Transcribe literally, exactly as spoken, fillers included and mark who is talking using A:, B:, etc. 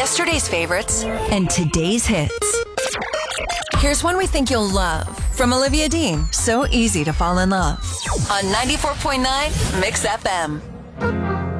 A: Yesterday's favorites and today's hits. Here's one we think you'll love from Olivia Dean. So easy to fall in love. On ninety-four point nine Mix F M.